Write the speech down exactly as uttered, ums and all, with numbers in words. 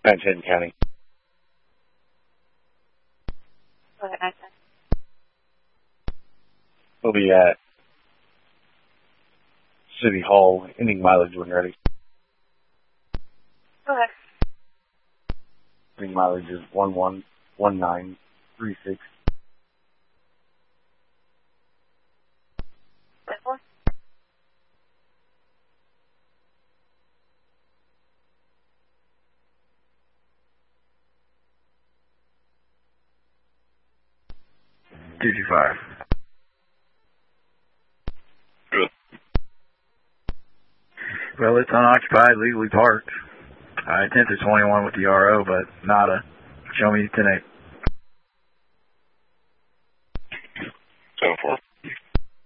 Manhattan County. Go ahead, Nathan. We'll be at City Hall, ending mileage when ready. Go ahead. Ending mileage is one one one nine three six. That one? two two five. Good. Well, it's unoccupied, legally parked. I attempted twenty-one with the R O, but nada. Show me ten eight.